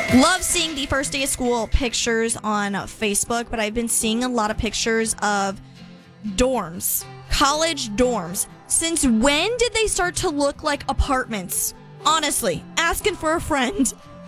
Love seeing the first day of school pictures on Facebook, but I've been seeing a lot of pictures of dorms, college dorms. Since when did they start to look like apartments? Honestly, asking for a friend.